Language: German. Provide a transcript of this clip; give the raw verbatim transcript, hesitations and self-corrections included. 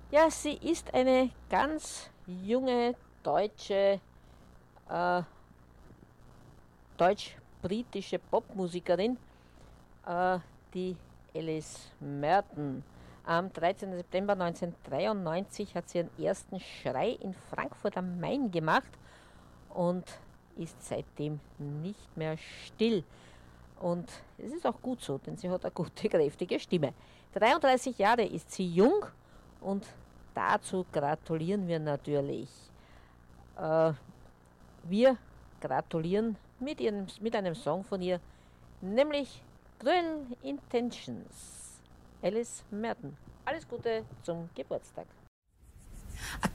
Ja, sie ist eine ganz junge deutsche, äh, deutsch-britische Popmusikerin, äh, die Alice Merton. Am dreizehnten September neunzehnhundertdreiundneunzig hat sie ihren ersten Schrei in Frankfurt am Main gemacht und ist seitdem nicht mehr still. Und es ist auch gut so, denn sie hat eine gute, kräftige Stimme. dreiunddreißig Jahre ist sie jung und dazu gratulieren wir natürlich. Äh, wir gratulieren mit, ihrem, mit einem Song von ihr, nämlich Cruel Intentions. Alice Merton. Alles Gute zum Geburtstag.